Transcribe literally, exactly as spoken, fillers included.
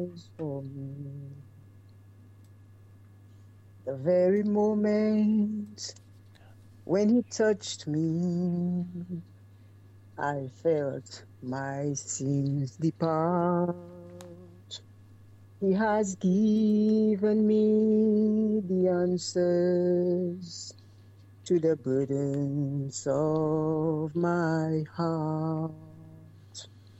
for me. The very moment when he touched me, I felt my sins depart. He has given me the answers to the burdens of my heart.